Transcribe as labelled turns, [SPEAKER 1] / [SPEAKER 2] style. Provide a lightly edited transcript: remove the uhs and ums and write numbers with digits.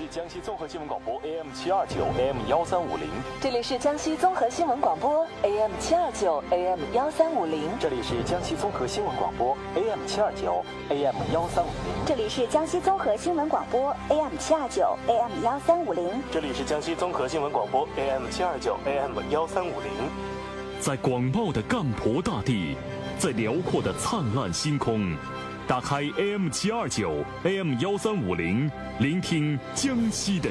[SPEAKER 1] 江西综合新闻广播 AM 729 AM 1350。
[SPEAKER 2] 这里是江西综合新闻广播 AM 729 AM 1350。
[SPEAKER 1] 这里是江西综合新闻广播 AM 729 AM 1350。
[SPEAKER 3] 这里是江西综合新闻广播 AM 729 AM 1350。
[SPEAKER 4] 这里是江西综合新闻广播 AM 729 AM 1350。
[SPEAKER 5] 在广袤的赣婆大地，在辽阔的灿烂星空，打开 AM 729 AM 1350，聆听江西的